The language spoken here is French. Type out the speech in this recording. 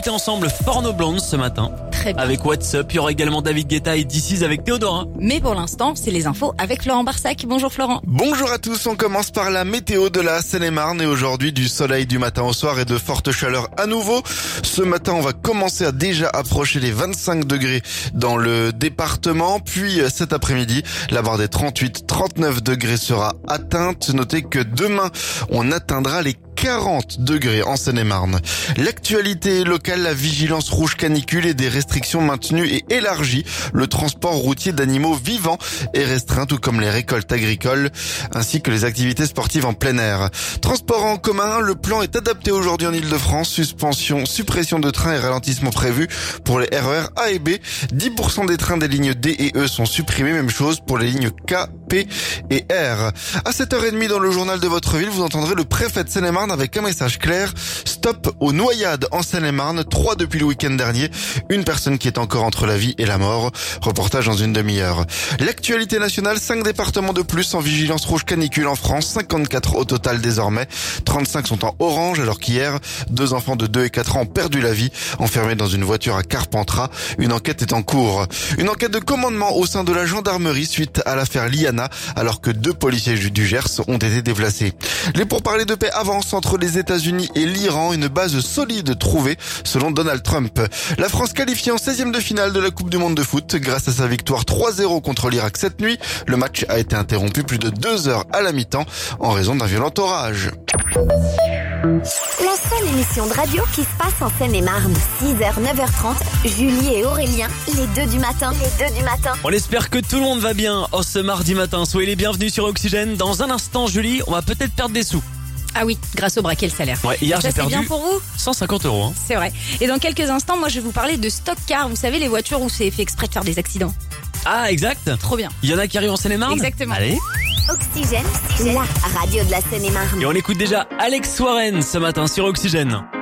T'es ensemble Forno Blonde ce matin. Très bien. Avec What's Up, il y aura également David Guetta et DC's avec Théodora. Mais pour l'instant, c'est les infos avec Florent Barsac. Bonjour Florent. Bonjour à tous, on commence par la météo de la Seine-et-Marne et aujourd'hui du soleil du matin au soir et de fortes chaleurs à nouveau. Ce matin, on va commencer à déjà approcher les 25 degrés dans le département. Puis cet après-midi, la barre des 38-39 degrés sera atteinte. Notez que demain, on atteindra les 40 degrés en Seine-et-Marne. L'actualité locale, la vigilance rouge canicule et des restrictions maintenues et élargies. Le transport routier d'animaux vivants est restreint, tout comme les récoltes agricoles, ainsi que les activités sportives en plein air. Transport en commun, le plan est adapté aujourd'hui en Ile-de-France. Suspension, suppression de trains et ralentissement prévus pour les RER A et B. 10% des trains des lignes D et E sont supprimés. Même chose pour les lignes K, P et R. À 7h30 dans le journal de votre ville, vous entendrez le préfet de Seine-et-Marne avec un message clair. Stop aux noyades en Seine-et-Marne. 3 depuis le week-end dernier. Une personne qui est encore entre la vie et la mort. Reportage dans une demi-heure. L'actualité nationale, 5 départements de plus en vigilance rouge canicule en France. 54 au total désormais. 35 sont en orange alors qu'hier, 2 enfants de 2 et 4 ans ont perdu la vie enfermés dans une voiture à Carpentras. Une enquête est en cours. Une enquête de commandement au sein de la gendarmerie suite à l'affaire Liana alors que 2 policiers du Gers ont été déplacés. Les pourparlers de paix avancent entre les États-Unis et l'Iran, une base solide trouvée selon Donald Trump. La France qualifiée en 16e de finale de la Coupe du Monde de foot grâce à sa victoire 3-0 contre l'Irak cette nuit. Le match a été interrompu plus de 2 heures à la mi-temps en raison d'un violent orage. La seule émission de radio qui se passe en Seine-et-Marne. 6h, 9h30, Julie et Aurélien, les 2 du matin. On espère que tout le monde va bien ce mardi matin. Soyez les bienvenus sur Oxygène. Dans un instant, Julie, on va peut-être perdre des sous. Ah oui, grâce au braquet le salaire. Ouais, hier Ça, j'ai perdu c'est bien pour vous 150 €. Hein. C'est vrai. Et dans quelques instants, moi je vais vous parler de stock car. Vous savez, les voitures où c'est fait exprès de faire des accidents. Ah, exact. Trop bien. Il y en a qui arrivent en Seine-et-Marne. Exactement. Allez. Oxygène, la radio de la Seine-et-Marne. Et on écoute déjà Alex Warren ce matin sur Oxygène.